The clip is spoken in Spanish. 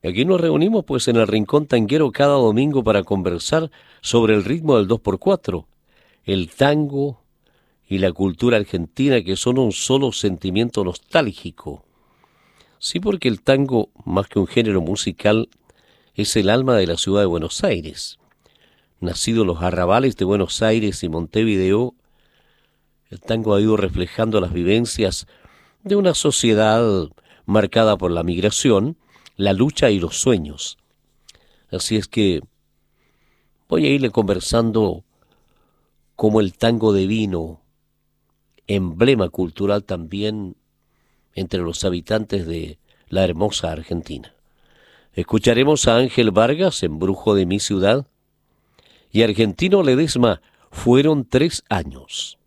Y aquí nos reunimos pues en el Rincón Tanguero cada domingo para conversar sobre el ritmo del 2x4, el tango y la cultura argentina, que son un solo sentimiento nostálgico. Sí, porque el tango, más que un género musical, es el alma de la ciudad de Buenos Aires. Nacido en los arrabales de Buenos Aires y Montevideo, el tango ha ido reflejando las vivencias de una sociedad marcada por la migración, la lucha y los sueños. Así es que voy a irle conversando cómo el tango devino, emblema cultural también entre los habitantes de la hermosa Argentina. Escucharemos a Ángel Vargas, Embrujo de mi ciudad, y Argentino Ledesma, Fueron 3 años.